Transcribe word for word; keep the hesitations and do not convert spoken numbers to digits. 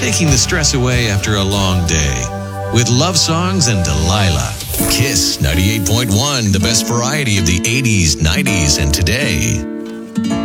taking the stress away after a long day. With love songs and Delilah. Kiss ninety-eight point one, the best variety of the eighties, nineties, and today.